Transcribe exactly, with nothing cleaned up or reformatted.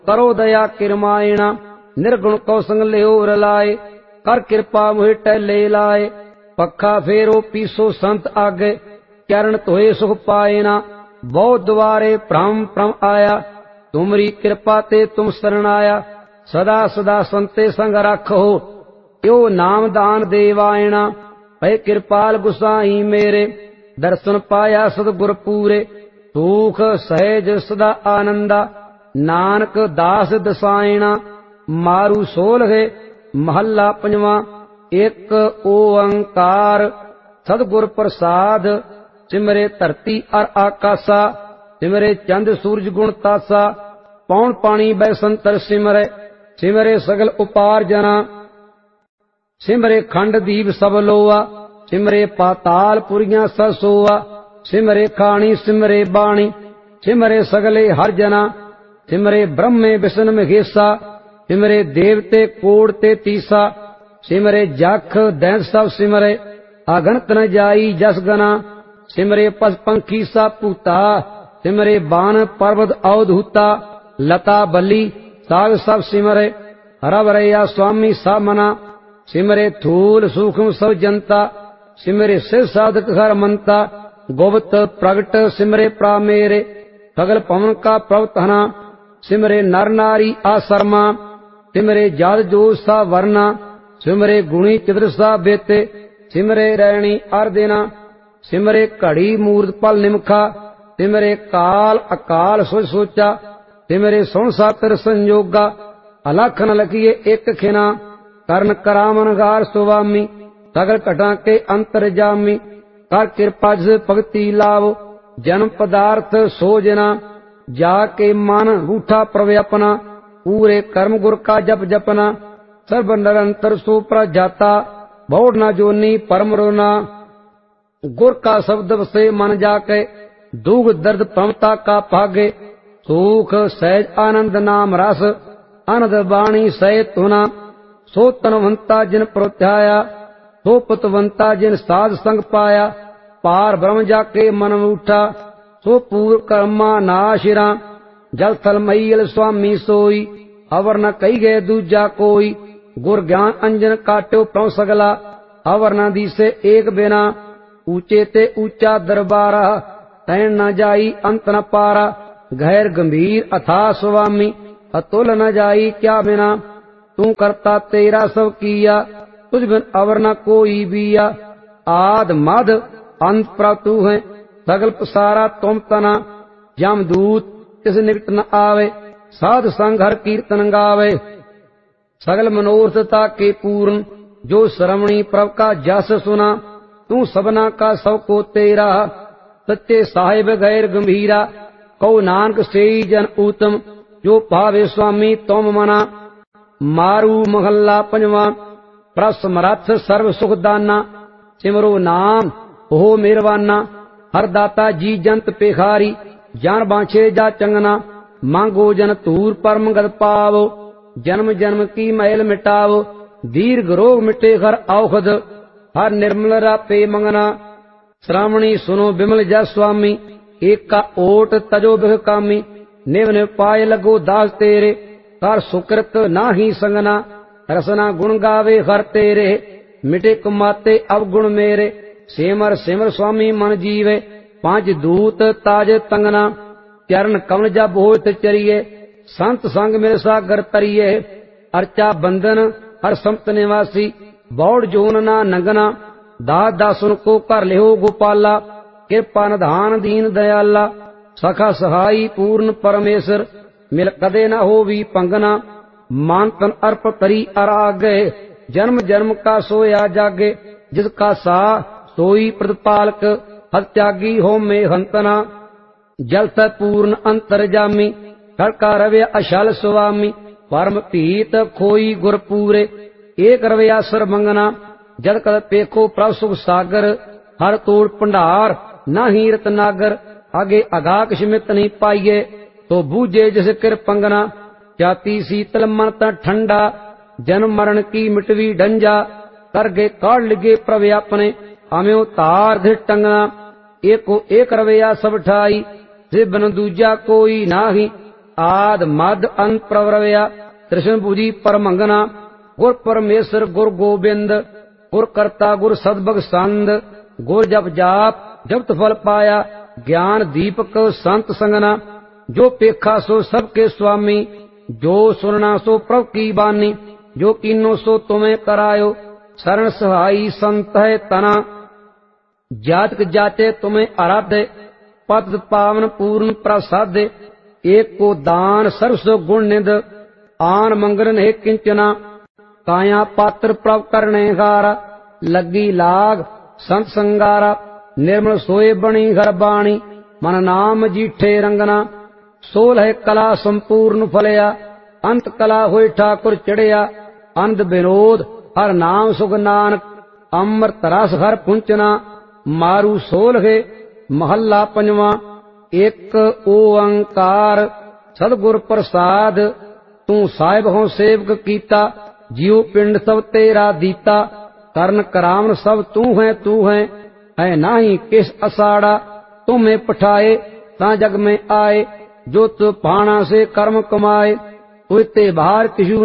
करो दया किरमायणा निर्गुण कौसंग लियो रलाए कर कृपा मोहि टहले लाए पखा फेरो पीसो संत आगे चरण तोए सुख पाए ना बहुत द्वारे भ्रम भ्रम आया तुमरी कृपा ते तुम शरण आया सदा सदा संते संग रखो यो नाम दान देवायणा भय कृपाल गुसाई मेरे दर्शन पाया सतगुर पूरे सुख सहज सदा आनंदा नानक दास दसायणा मारू सोलहे महला पंजवा एक ओंकार सतगुर प्रसाद सिमरे धरती अर आकाशा सिमरे चंद सूरज गुण तासा पौन पानी बैसंतर सिमरे सिमरे सगल उपार्जना सिमरे खंड दीप सब लोआ सिमरे पाताल पुरियां ससोआ सिमरे खाणी सिमरे बाणी सिमरे सगले हर जना सिमरे ब्रह्मे विष्णु महेशा सिमरे देवते कोड़ ते तीसा सिमरे जख दैंत सब सिमरे अगणत न जाई जस गना सिमरे पस पंखी सा पूता सिमरे बान पर्वत अवधूता लता बली साग सब सिमरे हरवरैया स्वामी सा मना सिमरे थूल सूक्ष्म सब जनता सिमरे सिर साधक हर मनता गोवत प्रगट सिमरे प्रा मेरे सगल पवन का प्रवतना सिमरे नर नारी आसरमा सिमरे जात जो सा वर्णा सिमरे गुणी चित्र सा बेते सिमरे रैणी अर देना सिमरे घड़ी मूर्त पल निमखा सिमरे काल अकाल सोच सोचा सिमरे सुन सातर संयोगा अलख न लखिए एक खिना करण करामन गार सुवामी सगल घटा के अंतर जामी कर कृपा जिस भगति लाभ जन्म पदार्थ सोजना जाके मन रूठा प्रव्यपना पूरे कर्म गुर का जप जपना सर्व निरंतर सुप्र जाता बहु न जोनी परम रोना गुर का शब्द से मन जाके दुख दर्द प्रमता का भागे सुख सहज आनंद नाम रस आनंद वाणी सहित होना सो तनवंता जिन प्रोत्याया सो पुतवंता जिन साध संग पाया पार ब्रह्म जाके मन उठा सो पूर्व कर्मा नाशिरा जल थल मईल स्वामी सोई अवर न कही गए दूजा कोई गुर ज्ञान अंजन काट्यो प्रभ सगला अवर न दिसे एक बिना ऊंचे ते ऊंचा दरबारा तैन न जाई अंत न पारा गहर गंभीर अथा स्वामी अतुल न जाई क्या बिना तू करता तेरा सब किया तुझ बिन अवर न कोई बिया आद मद अंत प्रभु तू है सगल पसारा तुम तना जमदूत तिस निकट न आवे साध संग हर कीर्तन गावे सगल मनोरथता के पूर्ण जो श्रवणी प्रभ का जस सुना तू सबना का सब को तेरा सच्चे साहिब गैर गंभीरा कौ नानक से जन उत्तम जो पावे स्वामी तुम मना मारू महल्ला पंजवा प्रसमरथ सर्व सुख दाना सिमरो नाम हो मेरवाना हर दाता जी जंत पेखारी जान बाछे जा चंगना मांगो जन तूर परम गद पावो जन्म जन्म की मैल मिटावो दीर्घ रोग मिटे हर औखद हर निर्मल रापे मंगना श्रावणी सुनो बिमल जस स्वामी एक का ओट तजो बिख कामी निव निव पाए लगो दास तेरे कर सुकृत नाही संगना रसना गुण गावे हर तेरे मिटे कुमाते अवगुण मेरे सिमर सिमर स्वामी मन जीवे पांच दूत ताज तंगना चरण कमल जा बोत चरिए संत संग मेरे सागर तरिए अर्चा बंधन हर संत निवासी बौड़ जोन ना नंगना दास दासुन को कर लिहो गोपाला कृपा निधान दीन दयाला सखा सहाई पूर्ण परमेश्वर मिल कदे न हो भी पंगना मान तन अर्प करी अरागे जन्म जन्म का सोया जागे जिसका सा सोई प्रतिपालक हत्यागी हो में हंतना जल पूर्ण अंतर जामी खड़का रव्य अशल स्वामी परम पीत खोई गुर पूरे एक रव्या सर मंगना जद कद पेखो प्रभ सुख सागर हर तोड़ भंडार न ही रतनागर आगे अगाक सिमित नहीं पाइये तो बूझे जिस किर पंगना जाति शीतल मन त ठंडा जन्म मरण की मिटवी डंजा कर गे काढ़ लिगे प्रभु अपने हमें तार धि टंगना एको एक रवैया सब ठाई से बन दूजा कोई नाही आद मद अंत प्रवरव्या कृष्ण पूजी परमंगना गुर परमेश्वर गुर गोबिंद गुर करता गुर सदबग संद गुर जप जाप जपत फल पाया ज्ञान दीपक संत संगना जो पेखा सो सबके स्वामी जो सुनना सो प्रभ की बानी जो कीनो सो तुम्हें करायो शरण सहाई संत है तना जातक जाते तुम्हें आराध्य पद पावन पूर्ण प्रसाद एक को दान सर्वस गुण निध आन मंगल है किंचना काया पात्र प्रभ करने हारा लगी लाग संत संगारा निर्मल सोए बणी घर बाणी मन नाम जीठे रंगना सोल है कला संपूर्ण फलया अंत कला होई ठाकुर चढ़िया अंध विनोद हर नाम सुख नानक अमृत रस हर पुंचना मारू सोल है महला पंजवा एक ओंकार सदगुर प्रसाद तू साहिब हो सेवक कीता जीव पिंड सब तेरा दीता करण करावन सब तू है तू है है नाही किस असाड़ा तुम्हें पठाए ता जग में आए जो तु पाणा से कर्म कमाए तुझते बाहर किशु